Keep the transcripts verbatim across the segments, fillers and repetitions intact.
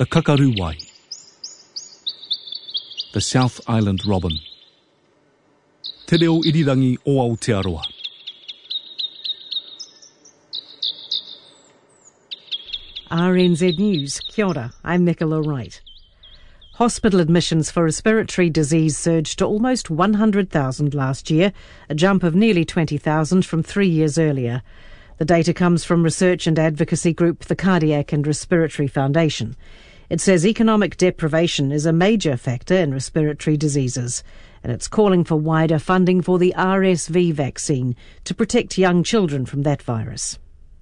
The kakaru wai. The South Island robin. Te reo irirangi o Aotearoa. R N Z News, kia ora, I'm Nicola Wright. Hospital admissions for respiratory disease surged to almost one hundred thousand last year, a jump of nearly twenty thousand from three years earlier. The data comes from research and advocacy group the Cardiac and Respiratory Foundation. It says economic deprivation is a major factor in respiratory diseases, and it's calling for wider funding for the R S V vaccine to protect young children from that virus.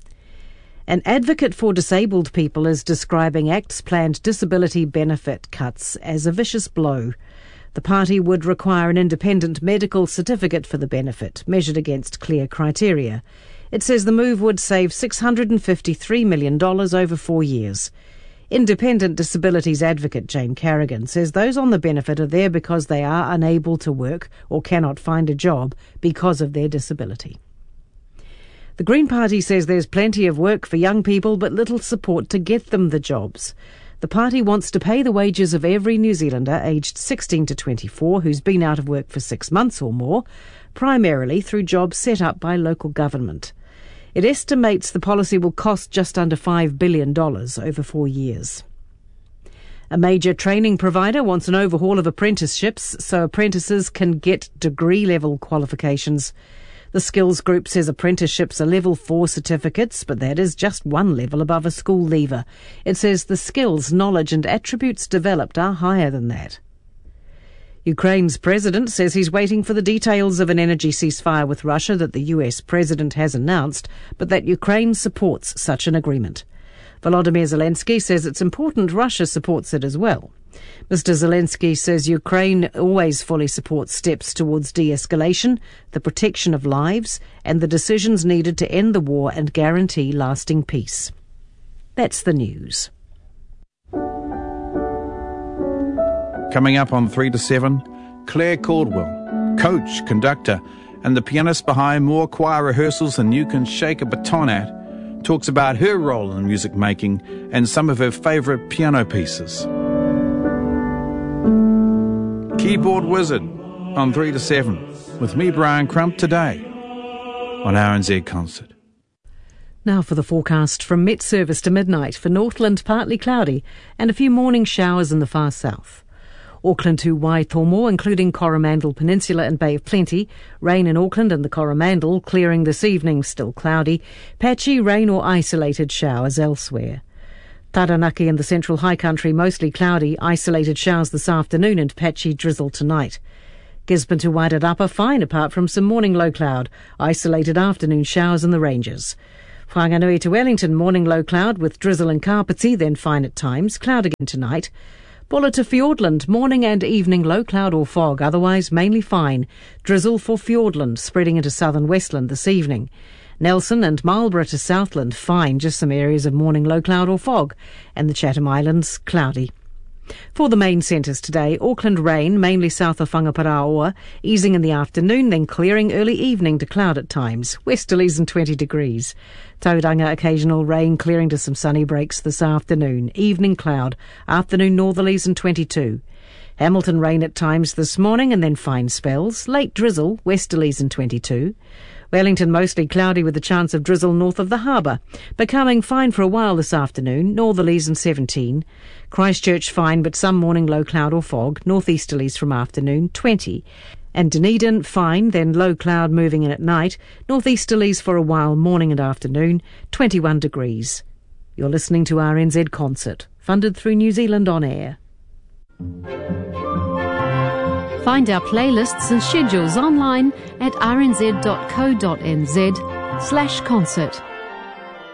An advocate for disabled people is describing ACT's planned disability benefit cuts as a vicious blow. The party would require an independent medical certificate for the benefit, measured against clear criteria. It says the move would save six hundred fifty-three million dollars over four years. Independent disabilities advocate Jane Carrigan says those on the benefit are there because they are unable to work or cannot find a job because of their disability. The Green Party says there's plenty of work for young people but little support to get them the jobs. The party wants to pay the wages of every New Zealander aged sixteen to twenty-four who's been out of work for six months or more, primarily through jobs set up by local government. It estimates the policy will cost just under five billion dollars over four years. A major training provider wants an overhaul of apprenticeships so apprentices can get degree-level qualifications. The skills group says apprenticeships are level four certificates, but that is just one level above a school leaver. It says the skills, knowledge and attributes developed are higher than that. Ukraine's president says he's waiting for the details of an energy ceasefire with Russia that the U S president has announced, but that Ukraine supports such an agreement. Volodymyr Zelensky says it's important Russia supports it as well. Mister Zelensky says Ukraine always fully supports steps towards de-escalation, the protection of lives, and the decisions needed to end the war and guarantee lasting peace. That's the news. Coming up on three to seven, Claire Caldwell, coach, conductor, and the pianist behind more choir rehearsals than you can shake a baton at, talks about her role in music making and some of her favourite piano pieces. Keyboard Wizard on three to seven with me, Brian Crump, today on R N Z Concert. Now for the forecast from Met Service to midnight. For Northland, partly cloudy and a few morning showers in the far south. Auckland to Waitomo, including Coromandel Peninsula and Bay of Plenty. Rain in Auckland and the Coromandel, clearing this evening, still cloudy. Patchy rain or isolated showers elsewhere. Taranaki and the Central High Country, mostly cloudy, isolated showers this afternoon and patchy drizzle tonight. Gisborne to Wairarapa, fine apart from some morning low cloud, isolated afternoon showers in the ranges. Whanganui to Wellington, morning low cloud with drizzle and Kapiti, then fine at times, cloud again tonight. Bulla to Fiordland, morning and evening low cloud or fog, otherwise mainly fine. Drizzle for Fiordland, spreading into southern Westland this evening. Nelson and Marlborough to Southland, fine, just some areas of morning low cloud or fog, and the Chatham Islands, cloudy. For the main centres today, Auckland rain, mainly south of Whangaparaoa, easing in the afternoon, then clearing early evening to cloud at times, westerlies and twenty degrees. Tauranga, occasional rain, clearing to some sunny breaks this afternoon, evening cloud, afternoon northerlies and twenty-two. Hamilton rain at times this morning and then fine spells, late drizzle, westerlies and twenty-two. Wellington mostly cloudy with a chance of drizzle north of the harbour. Becoming fine for a while this afternoon, northerlies and seventeen. Christchurch fine but some morning low cloud or fog, northeasterlies from afternoon, twenty. And Dunedin fine, then low cloud moving in at night, northeasterlies for a while morning and afternoon, twenty-one degrees. You're listening to R N Z Concert, funded through New Zealand On Air. Find our playlists and schedules online at r n z dot co dot n z slash concert.